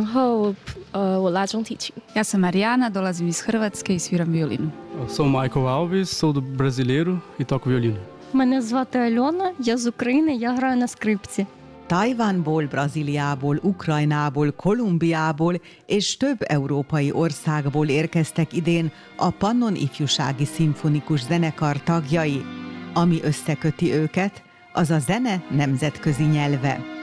后我拉中提琴。 Ja sam Marijana, dolazim iz Hrvatske i sviram violinu. Sou Michael Alves, sou do brasileiro e toco violino. Мене звати Альона, я з України, я граю на скрипці. Tajvanból, Brazíliából, Ukrajnából, Kolumbiából és több európai országból érkeztek idén a Pannon Ifjúsági Szimfonikus Zenekar tagjai. Ami összeköti őket, az a zene nemzetközi nyelve.